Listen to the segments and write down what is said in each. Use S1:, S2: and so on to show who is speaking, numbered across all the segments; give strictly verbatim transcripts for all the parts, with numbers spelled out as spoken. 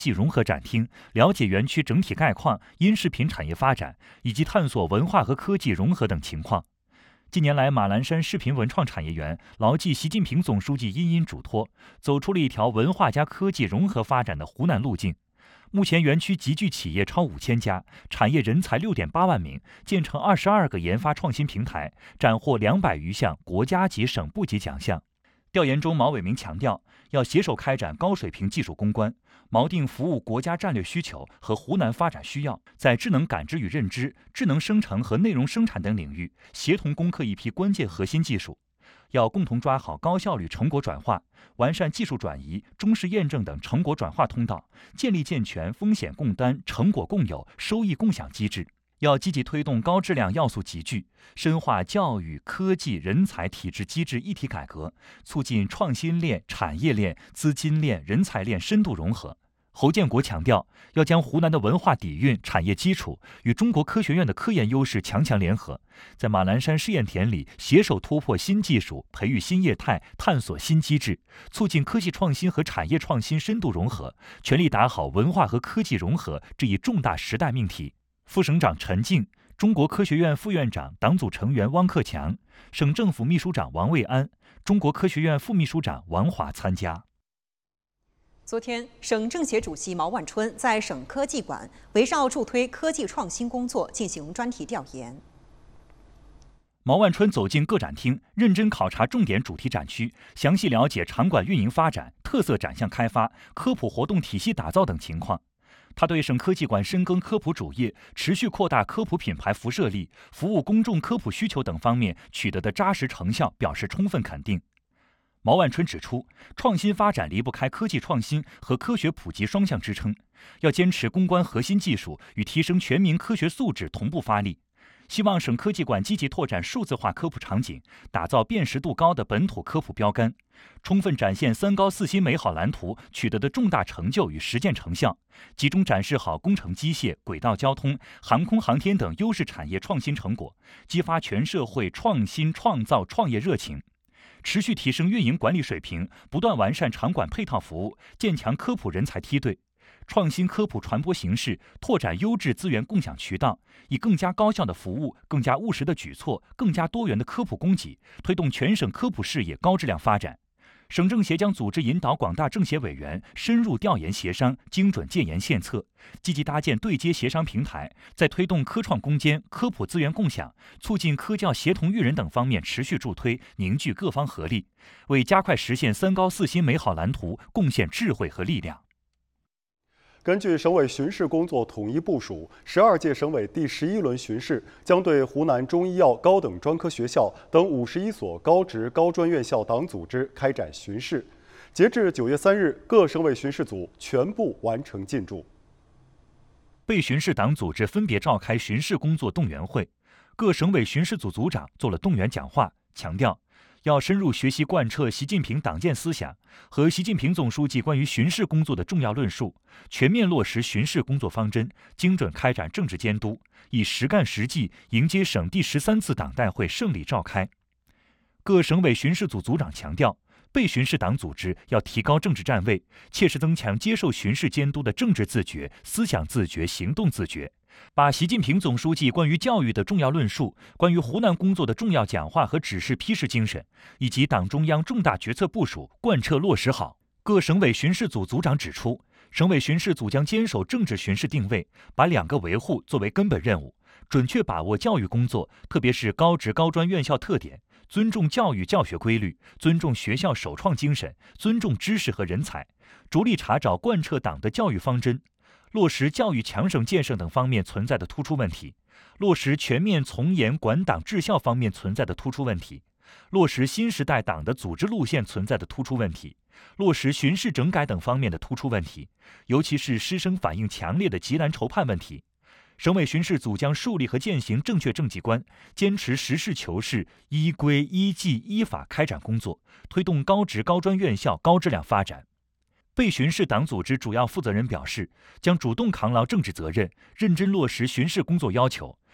S1: 技融合展厅，了解园区整体概况、音视频产业发展，以及探索文化和科技融合等情况。近年来，马栏山视频文创产业园牢记习近平总书记殷殷嘱托，走出了一条文化加科技融合发展的湖南路径。目前，园区集聚企业超五千家，产业人才六点八万名，建成二十二个研发创新平台，斩获两百余项国家级、省部级奖项。调研中，毛伟明强调，要携手开展高水平技术攻关，锚定服务国家战略需求和湖南发展需要，在智能感知与认知、智能生成和内容生产等领域协同攻克一批关键核心技术。要共同抓好高效率成果转化，完善技术转移、中试验证等成果转化通道，建立健全风险共担、成果共有、收益共享机制。要积极推动高质量要素集聚，深化教育、科技、人才体制机制一体改革，促进创新链、产业链、资金链、人才链深度融合。侯建国强调，要将湖南的文化底蕴、产业基础与中国科学院的科研优势强强联合，在马栏山试验田里携手突破新技术，培育新业态，探索新机制，促进科技创新和产业创新深度融合，全力打好文化和科技融合这一重大时代命题。副省长陈静、中国科学院副院长、党组成员汪克强、省政府秘书长王卫安、中国科学院副秘书长王华参加。
S2: 昨天，省政协主席毛万春在省科技馆围绕助推科技创新工作进行专题调研。
S1: 毛万春走进各展厅，认真考察重点主题展区，详细了解场馆运营发展、特色展项开发、科普活动体系打造等情况。他对省科技馆深耕科普主业、持续扩大科普品牌辐射力、服务公众科普需求等方面取得的扎实成效表示充分肯定。毛万春指出，创新发展离不开科技创新和科学普及双向支撑，要坚持攻关核心技术与提升全民科学素质同步发力。希望省科技馆积极拓展数字化科普场景，打造辨识度高的本土科普标杆，充分展现三高四新美好蓝图取得的重大成就与实践成效，集中展示好工程机械、轨道交通、航空航天等优势产业创新成果，激发全社会创新创造创业热情。持续提升运营管理水平，不断完善场馆配套服务，建强科普人才梯队，创新科普传播形式，拓展优质资源共享渠道，以更加高效的服务、更加务实的举措、更加多元的科普供给，推动全省科普事业高质量发展。省政协将组织引导广大政协委员深入调研协商，精准建言献策，积极搭建对接协商平台，在推动科创攻坚、科普资源共享、促进科教协同育人等方面持续助推，凝聚各方合力，为加快实现三高四新美好蓝图贡献智慧和力量。
S3: 根据省委巡视工作统一部署，十二届省委第十一轮巡视将对湖南中医药高等专科学校等五十一所高职高专院校党组织开展巡视。截至九月三日，各省委巡视组全部完成进驻。
S1: 被巡视党组织分别召开巡视工作动员会，各省委巡视组组长做了动员讲话，强调要深入学习贯彻习近平党建思想和习近平总书记关于巡视工作的重要论述，全面落实巡视工作方针，精准开展政治监督，以实干实际迎接省第十三次党代会胜利召开。各省委巡视组组长强调，被巡视党组织要提高政治站位，切实增强接受巡视监督的政治自觉、思想自觉、行动自觉，把习近平总书记关于教育的重要论述、关于湖南工作的重要讲话和指示批示精神，以及党中央重大决策部署贯彻落实好。各省委巡视组组长指出，省委巡视组将坚守政治巡视定位，把两个维护作为根本任务，准确把握教育工作，特别是高职高专院校特点，尊重教育教学规律，尊重学校首创精神，尊重知识和人才，着力查找贯彻党的教育方针，落实教育强省建设等方面存在的突出问题，落实全面从严管党治校方面存在的突出问题，落实新时代党的组织路线存在的突出问题，落实巡视整改等方面的突出问题，尤其是师生反映强烈的急难愁盼问题。省委巡视组将树立和践行正确政绩观，坚持实事求是、依规依纪依法开展工作，推动高职高专院校高质量发展。被巡视党组织主要负责人表示，将主动扛牢政治责任，认真落实巡视工作要求，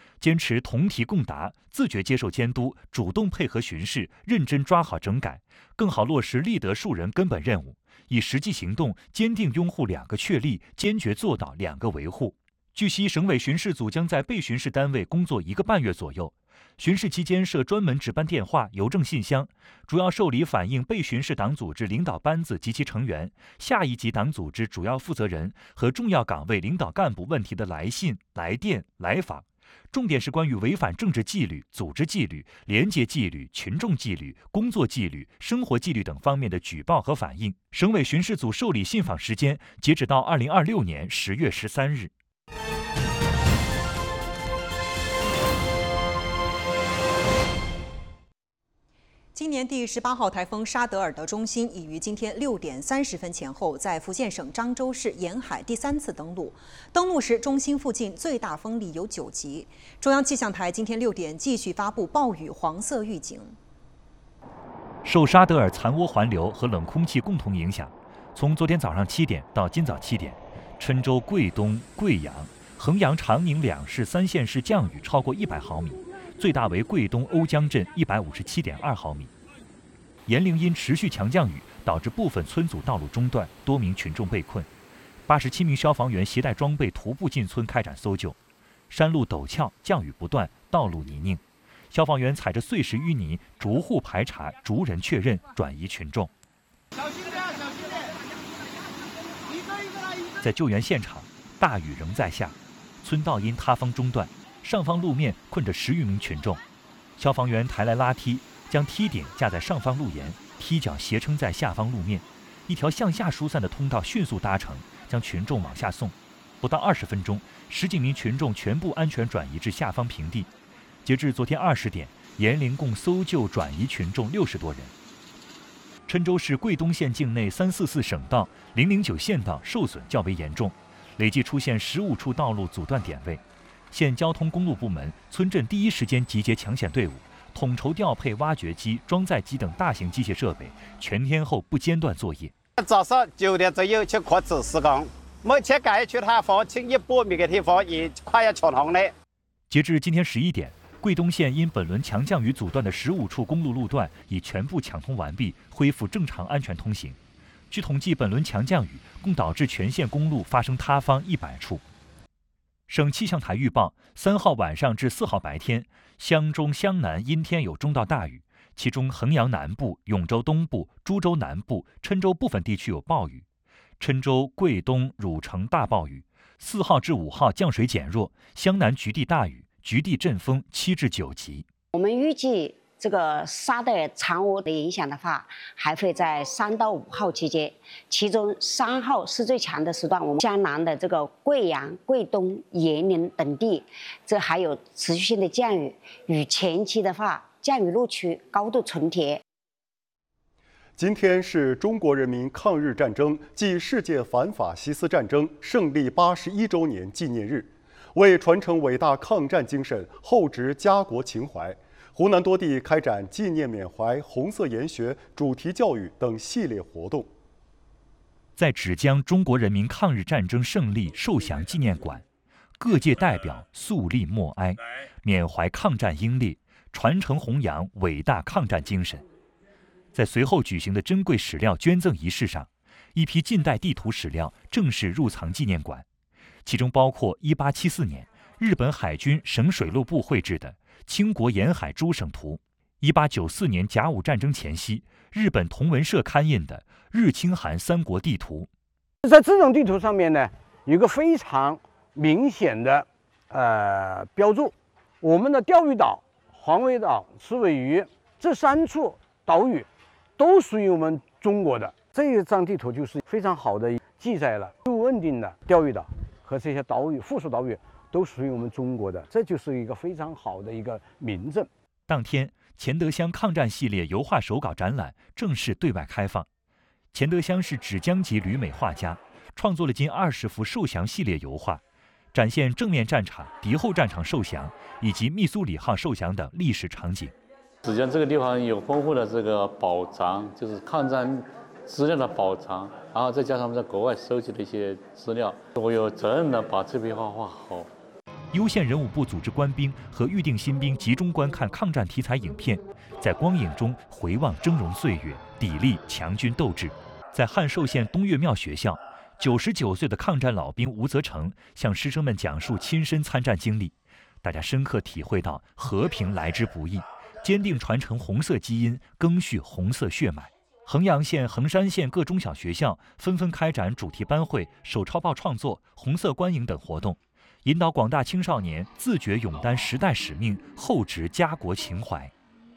S1: 坚持同题共答，自觉接受监督，主动配合巡视，认真抓好整改，更好落实立德树人根本任务，以实际行动坚定拥护两个确立，坚决做到两个维护。据悉，省委巡视组将在被巡视单位工作一个半月左右。巡视期间设专门值班电话、邮政信箱，主要受理反映被巡视党组织领导班子及其成员、下一级党组织主要负责人和重要岗位领导干部问题的来信、来电、来访，重点是关于违反政治纪律、组织纪律、廉洁纪律、群众纪律、工作纪律、生活纪律等方面的举报和反映。省委巡视组受理信访时间截止到二零二六年十月十三日。
S2: 今年第十八号台风沙德尔的中心已于今天六点三十分前后在福建省漳州市沿海第三次登陆。登陆时，中心附近最大风力有九级。中央气象台今天六点继续发布暴雨黄色预警。
S1: 受沙德尔残涡环流和冷空气共同影响，从昨天早上七点到今早七点，郴州、贵东、贵阳、衡阳、长宁两市三县市降雨超过一百毫米。最大为贵东瓯江镇一百五十七点二毫米。严陵因持续强降雨，导致部分村组道路中断，多名群众被困。八十七名消防员携带装备徒步进村开展搜救。山路陡峭，降雨不断，道路泥泞，消防员踩着碎石淤泥，逐户排查，逐人确认，转移群众。
S4: 小心点，小心点！一个一个来，一个。
S1: 在救援现场，大雨仍在下，村道因塌方中断。上方路面困着十余名群众，消防员抬来拉梯，将梯顶架在上方路沿，梯脚斜撑在下方路面，一条向下疏散的通道迅速搭成，将群众往下送。不到二十分钟，十几名群众全部安全转移至下方平地。截至昨天二十点，严陵共搜救转移群众六十多人。郴州市贵东县境内三四四省道、零零九县道受损较为严重，累计出现十五处道路阻断点位。县交通公路部门、村镇第一时间集结抢险队伍，统筹调配挖掘机、装载机等大型机械设备，全天候不间断作业。
S5: 早上九点左右就开始施工，目前该区塌方近一百米的地方也快要抢通了。
S1: 截至今天十一点，贵东县因本轮强降雨阻断的十五处公路路段已全部抢通完毕，恢复正常安全通行。据统计，本轮强降雨共导致全县公路发生塌方一百处。省气象台预报，三号晚上至四号白天，湘中、湘南阴天有中到大雨，其中衡阳南部、永州东部、株洲南部、郴州部分地区有暴雨，郴州、贵东、汝城大暴雨。四号至五号降水减弱，湘南局地大雨，局地阵风七至九级。
S6: 我们预计这个沙德尔残涡的影响的话，还会在三到五号期间，其中三号是最强的时段。我们江南的这个贵阳、贵东、严陵等地，这还有持续性的降雨，与前期的话降雨路区高度重叠。
S3: 今天是中国人民抗日战争暨世界反法西斯战争胜利八十一周年纪念日，为传承伟大抗战精神，厚植家国情怀。湖南多地开展纪念缅怀、红色研学、主题教育等系列活动。
S1: 在芷江中国人民抗日战争胜利受降纪念馆，各界代表肃立默哀，缅怀抗战英烈，传承弘扬伟大抗战精神。在随后举行的珍贵史料捐赠仪式上，一批近代地图史料正式入藏纪念馆，其中包括一八七四年日本海军省水路部绘制的清国沿海诸省图，一八九四年甲午战争前夕日本同文社刊印的日清韩三国地图。
S7: 在这种地图上面呢，有一个非常明显的呃标注，我们的钓鱼岛、黄尾岛、赤尾屿这三处岛屿都属于我们中国的。这一张地图就是非常好的记载了不稳定的钓鱼岛和这些岛屿附属岛屿都属于我们中国的，这就是一个非常好的一个明证。
S1: 当天，钱德香抗战系列油画手稿展览正式对外开放。钱德香是芷江籍旅美画家，创作了近二十幅受降系列油画，展现正面战场、敌后战场受降以及密苏里号受降等历史场景。
S8: 芷江这个地方有丰富的这个宝藏，就是抗战资料的宝藏，然后再加上我们在国外收集的一些资料，我有责任的把这批画画好。
S1: 攸县人武部组织官兵和预定新兵集中观看抗战题材影片，在光影中回望峥嵘岁月，砥砺强军斗志。在汉寿县东岳庙学校，九十九岁的抗战老兵吴泽成向师生们讲述亲身参战经历，大家深刻体会到和平来之不易，坚定传承红色基因，赓续红色血脉。衡阳县、衡山县各中小学校纷纷开展主题班会、手抄报创作、红色观影等活动，引导广大青少年自觉勇担时代使命，厚植家国情怀。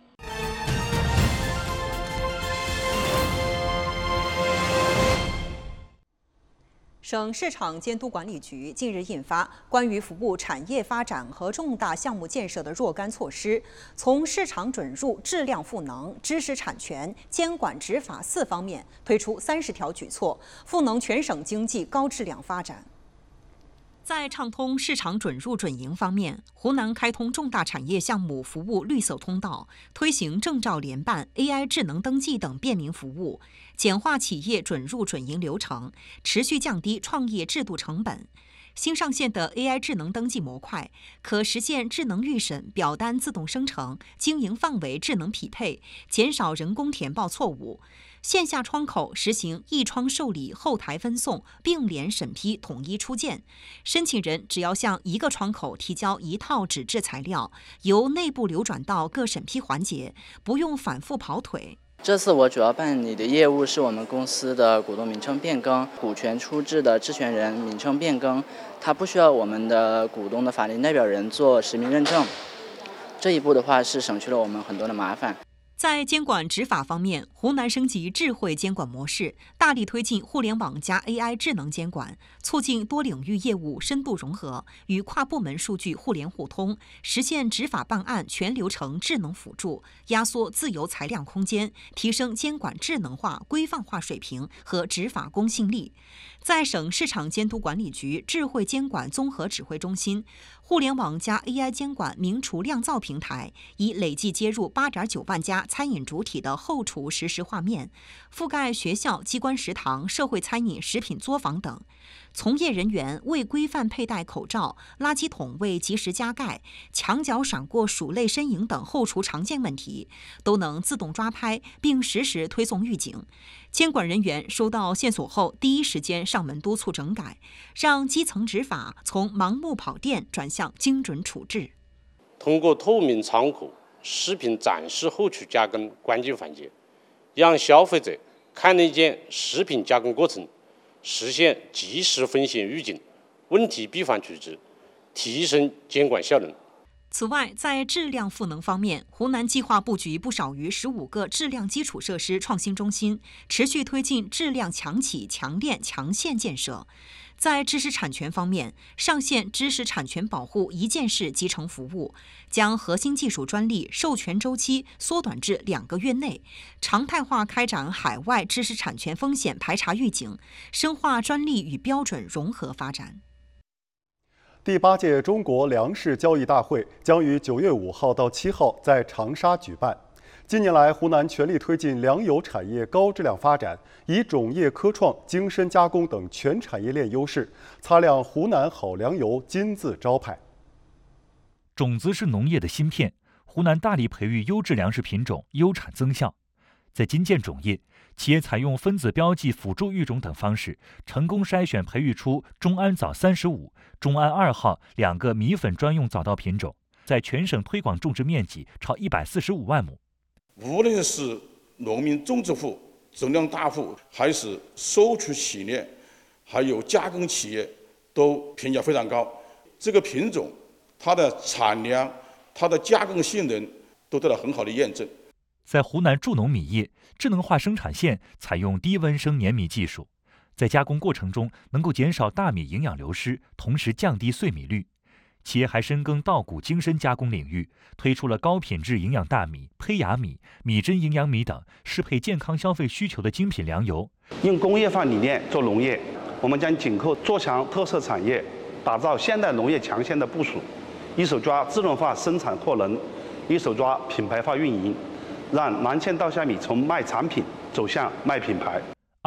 S2: 省市场监督管理局近日印发《关于服务产业发展和重大项目建设的若干措施》，从市场准入、质量赋能、知识产权、监管执法四方面推出三十条举措，赋能全省经济高质量发展。在畅通市场准入准营方面，湖南开通重大产业项目服务绿色通道，推行证照联办、A I 智能登记等便民服务，简化企业准入准营流程，持续降低创业制度成本。新上线的 A I 智能登记模块可实现智能预审、表单自动生成、经营范围智能匹配，减少人工填报错误。线下窗口实行一窗受理、后台分送、并联审批、统一出件。申请人只要向一个窗口提交一套纸质材料，由内部流转到各审批环节，不用反复跑腿。
S9: 这次我主要办理的业务是我们公司的股东名称变更、股权出质的质权人名称变更，它不需要我们的股东的法定代表人做实名认证。这一步的话是省去了我们很多的麻烦。
S2: 在监管执法方面，湖南升级智慧监管模式，大力推进互联网加 A I 智能监管，促进多领域业务深度融合与跨部门数据互联互通，实现执法办案全流程智能辅助，压缩自由裁量空间，提升监管智能化、规范化水平和执法公信力。在省市场监督管理局智慧监管综合指挥中心，互联网加 A I 监管名厨酿造平台已累计接入八点九万家餐饮主体的后厨实时画面，覆盖学校、机关食堂、社会餐饮食品作坊等。从业人员未规范佩戴口罩、垃圾桶未及时加盖、墙角闪过鼠类身影等后厨常见问题，都能自动抓拍并实时推送预警。监管人员收到线索后，第一时间上门督促整改，让基层执法从盲目跑电转向精准处置。
S10: 通过透明仓库、视频展示后厨加工关键环节，让消费者看得见食品加工过程，实现及时风险预警、问题闭环处置，提升监管效能。
S2: 此外，在质量赋能方面，湖南计划布局不少于十五个质量基础设施创新中心，持续推进质量强企、强链、强线建设。在知识产权方面，上线知识产权保护一键式集成服务，将核心技术专利授权周期缩短至两个月内，常态化开展海外知识产权风险排查预警，深化专利与标准融合发展。
S3: 第八届中国粮食交易大会将于九月五号到七号在长沙举办。近年来，湖南全力推进粮油产业高质量发展，以种业科创、精深加工等全产业链优势，擦亮湖南好粮油金字招牌。
S1: 种子是农业的芯片，湖南大力培育优质粮食品种，优产增效。在金建种业，企业采用分子标记、辅助育种等方式，成功筛选培育出中安枣三十五、中安二号两个米粉专用枣稻品种，在全省推广种植面积超一百四十五万亩。
S11: 无论是农民种植户、增量大户，还是收储企业，还有加工企业，都评价非常高。这个品种，它的产量、它的加工性能都得到很好的验证。
S1: 在湖南助农米业，智能化生产线采用低温生碾米技术，在加工过程中能够减少大米营养流失，同时降低碎米率。企业还深耕稻谷精深加工领域，推出了高品质营养大米、胚芽米、米真营养米等适配健康消费需求的精品粮油。
S12: 用工业化理念做农业，我们将紧扣做强特色产业，打造现代农业强线的部署，一手抓智能化生产扩能，一手抓品牌化运营，让南迁稻香米从卖产品走向卖品牌。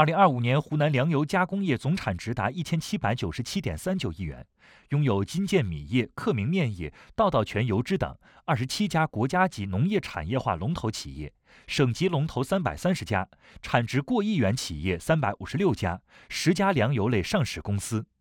S1: 二零二五年，湖南粮油加工业总产值达一千七百九十七点三九亿元，拥有金建米业、克明面业、道道全油脂等二十七家国家级农业产业化龙头企业，省级龙头三百三十家，产值过亿元企业三百五十六家，十家粮油类上市公司。